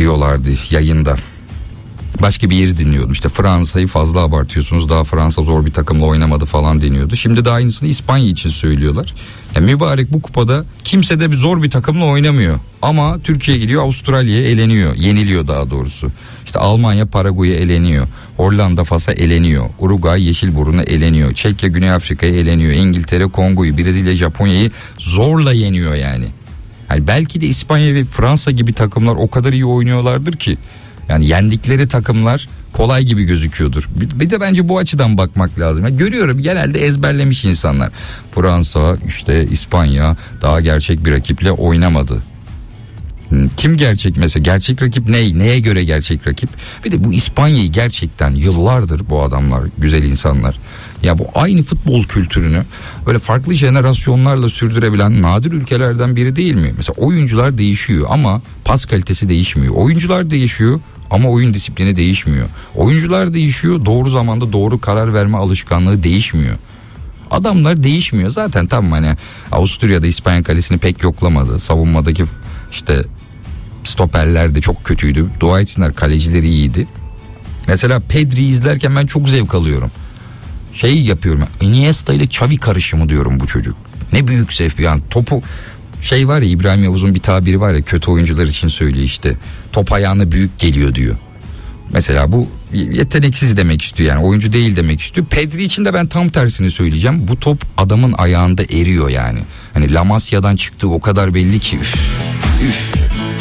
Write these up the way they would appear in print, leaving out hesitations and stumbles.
diyorlardı yayında. Başka bir yeri dinliyordum, işte Fransa'yı fazla abartıyorsunuz, daha Fransa zor bir takımla oynamadı falan deniyordu. Şimdi de aynısını İspanya için söylüyorlar. Mübarek bu kupada kimse de zor bir takımla oynamıyor. Ama Türkiye gidiyor Avustralya'ya eleniyor, yeniliyor daha doğrusu. İşte Almanya Paraguay'a eleniyor, Hollanda Fas'a eleniyor, Uruguay Yeşilburun'a eleniyor, Çekya Güney Afrika'ya eleniyor, İngiltere Kongo'yu, Brezilya Japonya'yı zorla yeniyor yani. Yani belki de İspanya ve Fransa gibi takımlar o kadar iyi oynuyorlardır ki yani yendikleri takımlar kolay gibi gözüküyordur. Bir de bence bu açıdan bakmak lazım. Yani görüyorum genelde ezberlemiş insanlar. Fransa, işte İspanya daha gerçek bir rakiple oynamadı. Kim gerçek mesela? Gerçek rakip ne? Neye göre gerçek rakip? Bir de bu İspanya'yı gerçekten yıllardır bu adamlar, güzel insanlar. Ya bu aynı futbol kültürünü böyle farklı jenerasyonlarla sürdürebilen nadir ülkelerden biri değil mi? Mesela oyuncular değişiyor ama pas kalitesi değişmiyor. Oyuncular değişiyor ama oyun disiplini değişmiyor. Oyuncular değişiyor, doğru zamanda doğru karar verme alışkanlığı değişmiyor. Adamlar değişmiyor zaten, tamam hani Avusturya'da İspanya kalesini pek yoklamadı. Savunmadaki işte stoperler de çok kötüydü. Dua etsinler kalecileri iyiydi. Mesela Pedri'yi izlerken ben çok zevk alıyorum. Şey yapıyorum, Iniesta ile Xavi karışımı diyorum bu çocuk. Ne büyük zevk yani, topu şey var ya, İbrahim Yavuz'un bir tabiri var ya, kötü oyuncular için söylüyor işte. Top ayağına büyük geliyor diyor. Mesela bu yeteneksiz demek istiyor yani, oyuncu değil demek istiyor. Pedri için de ben tam tersini söyleyeceğim. Bu top adamın ayağında eriyor yani. Hani La Masia'dan çıktığı o kadar belli ki. Üf.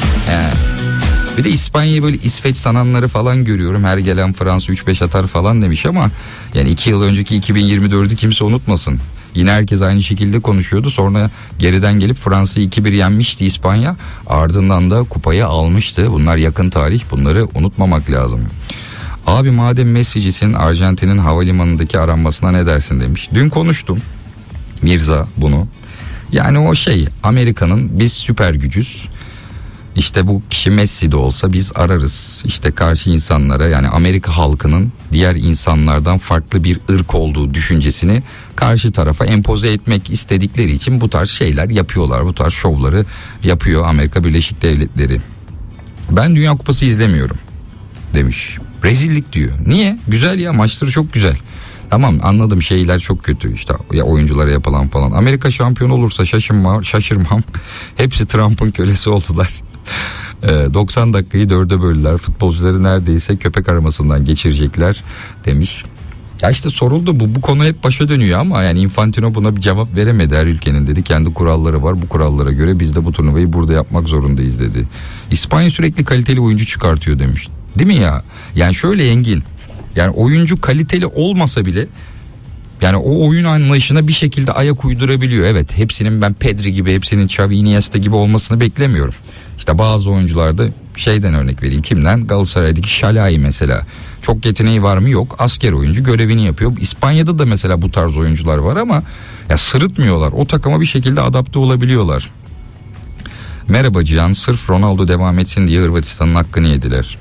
Bir de İspanya'yı böyle İsveç sananları falan görüyorum. Her gelen Fransa 3-5 atar falan demiş ama yani 2 yıl önceki 2024'ü kimse unutmasın. Yine herkes aynı şekilde konuşuyordu. Sonra geriden gelip Fransa'yı 2-1 yenmişti İspanya. Ardından da kupayı almıştı. Bunlar yakın tarih. Bunları unutmamak lazım. Abi madem Messi'cisin, Arjantin'in havalimanındaki aranmasına ne dersin demiş. Dün konuştum Mirza bunu. Yani o şey, Amerika'nın biz süper gücüz. İşte bu kişi Messi de olsa biz ararız. İşte karşı insanlara, yani Amerika halkının diğer insanlardan farklı bir ırk olduğu düşüncesini karşı tarafa empoze etmek istedikleri için bu tarz şeyler yapıyorlar. Bu tarz şovları yapıyor Amerika Birleşik Devletleri. Ben Dünya Kupası izlemiyorum demiş. Rezillik diyor. Niye? Güzel ya, maçları çok güzel. Tamam, anladım, şeyler çok kötü işte ya, oyunculara yapılan falan. Amerika şampiyon olursa şaşırmam. Hepsi Trump'ın kölesi oldular. 90 dakikayı 4'e böldüler. Futbolcuları neredeyse köpek aramasından geçirecekler demiş. Ya işte soruldu, bu konu hep başa dönüyor ama yani Infantino buna bir cevap veremedi. Her ülkenin dedi kendi kuralları var. Bu kurallara göre biz de bu turnuvayı burada yapmak zorundayız dedi. İspanya sürekli kaliteli oyuncu çıkartıyor demiş. Değil mi ya? Yani şöyle Engin. Yani oyuncu kaliteli olmasa bile yani o oyun anlayışına bir şekilde ayak uydurabiliyor. Evet, hepsinin ben Pedri gibi, hepsinin Xavi, Iniesta gibi olmasını beklemiyorum. İşte bazı oyuncularda şeyden örnek vereyim. Kimden? Galatasaray'daki Şalai mesela. Çok yeteneği var mı? Yok. Asker oyuncu, görevini yapıyor. İspanya'da da mesela bu tarz oyuncular var ama ya sırıtmıyorlar. O takıma bir şekilde adapte olabiliyorlar. Merhaba Cihan, sırf Ronaldo devam etsin diye Hırvatistan'ın hakkını yediler.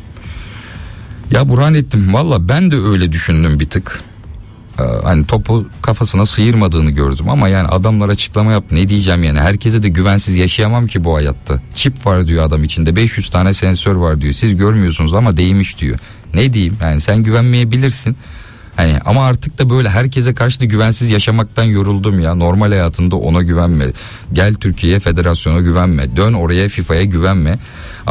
Ya Burhanettin, valla ben de öyle düşündüm bir tık. Hani topu kafasına sıyırmadığını gördüm ama yani adamlar açıklama yap, ne diyeceğim yani, herkese de güvensiz yaşayamam ki bu hayatta. Çip var diyor adam içinde, 500 tane sensör var diyor, siz görmüyorsunuz ama değmiş diyor. Ne diyeyim yani, sen güvenmeyebilirsin hani, ama artık da böyle herkese karşı da güvensiz yaşamaktan yoruldum ya. Normal hayatında ona güvenme, gel Türkiye'ye, federasyona güvenme, dön oraya, FIFA'ya güvenme.